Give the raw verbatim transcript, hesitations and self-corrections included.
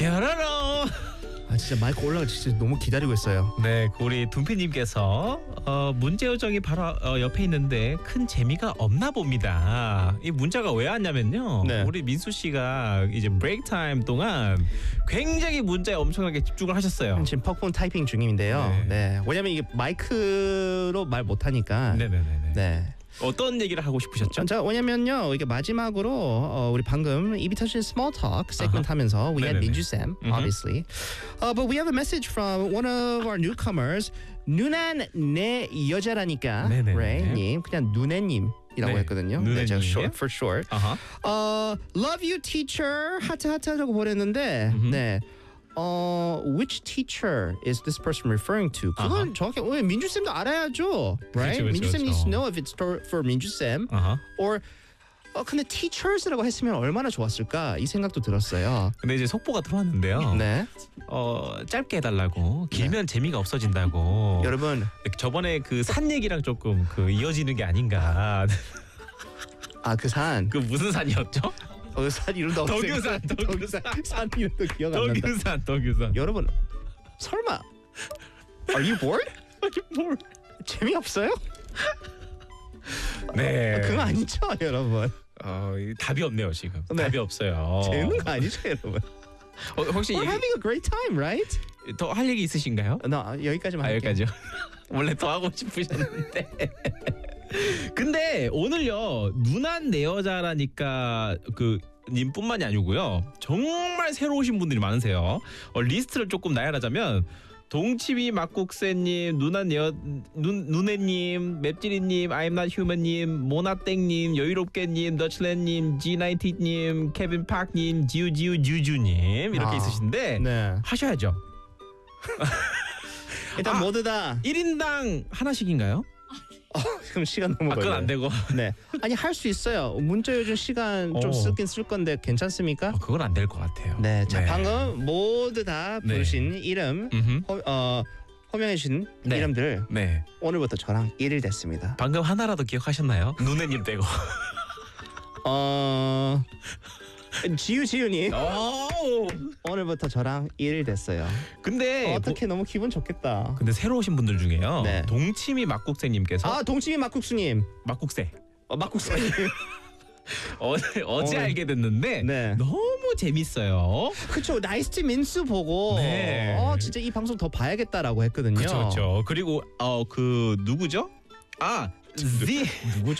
뾰로롱. 아 진짜 마이크 올라가 진짜 너무 기다리고 있어요. 네, 우리 둠피님께서 어, 문제 요정이 바로 어, 옆에 있는데 큰 재미가 없나 봅니다. 이 문자가 왜 왔냐면요. 네. 우리 민수 씨가 이제 브레이크 타임 동안 굉장히 문자에 엄청나게 집중을 하셨어요. 지금 퍽폰 타이핑 중인데요. 네. 네. 왜냐면 이게 마이크로 말 못하니까. 네네네. 네. 어떤 얘기를 하고 싶으셨죠? 자, 왜냐면요 이게 마지막으로 어, 우리 방금 입이 터진 small talk segment 하면서 we had 네네네. 민주 쌤, obviously. Uh, but we have a message from one of our newcomers. 누난 내 여자라니까, 네네네. right? 님 그냥 누네님이라고 네, 했거든요. 네, 제가 누네님. short for short. 아하. 어, love you teacher 하트 하트라고 보냈는데, 네. 어, which teacher is this person referring to? 그건 아하. 정확히 왜 민주 쌤도 알아야죠, right? 그렇죠, 그렇죠, 민주 쌤 그렇죠. needs to know if it's for, for 민주 쌤, 아하. or 어 근데 teachers라고 했으면 얼마나 좋았을까 이 생각도 들었어요. 근데 이제 속보가 들어왔는데요. 네, 어, 짧게 해달라고. 길면 재미가 없어진다고. 여러분, 저번에 그 산 얘기랑 조금 그 이어지는 게 아닌가. 아 그 산, 그 무슨 산이었죠? 어, 산 이름도 덕유산, 없어요. 덕유산. 산 이름도 기억 안 난다. 덕유산, 덕유산. 여러분, 설마 Are you bored? 뭘? 재미 없어요? 네. 그거 아니죠, 여러분. 어, 이 답이 없네요 지금. 네. 답이 없어요. 재밌는 거 아니죠, 여러분. 어, 혹시 We're having a great time, right? 더 할 얘기 있으신가요? 나 여기까지만 아, 할게요. 여기까지요. 원래 더 하고 싶으셨는데. 근데 오늘요 누난 내 여자라니까 그 님뿐만이 아니고요 정말 새로 오신 분들이 많으세요. 어, 리스트를 조금 나열하자면 동치미 막국새님, 누난 내 여, 눈 누네님, 맵찔이님, I'm not human님, 모나땡님, 여유롭게님, 너чл랜님, 지나인티님, 케빈 팍님, 지우지우 주주님 이렇게 아, 있으신데 네. 하셔야죠. 일단 아, 모두 다 일 인당 하나씩인가요? 그럼 시간 너무 아, 그건 걸려요. 안 되고. 네. 아니 할 수 있어요. 문자 요즘 시간 좀 어. 쓰긴 쓸 건데 괜찮습니까? 어, 그건 안 될 것 같아요. 네. 자, 방금 모두 다 네. 부르신 이름, 음흠. 호, 어, 호명해 주신 네. 이름들 네. 오늘부터 저랑 일일 됐습니다. 방금 하나라도 기억하셨나요? 누네님 빼고. 어, 지우 지우님 오. 오늘부터 저랑 일일 됐어요. 근데 어, 어떻게 너무 기분 좋겠다. 근데 새로 오신 분들 중에요. 네. 동치미 막국새님께서 아, 동치미 막국수님, 막국새 어, 막국수님. 어제 어제 어. 알게 됐는데 네. 너무 재밌어요. 그쵸, 나이스트 민수 보고 네. 어, 진짜 이 방송 더 봐야겠다라고 했거든요. 그렇죠, 그렇죠. 그리고 어 그 누구죠? 아, Z 누구죠?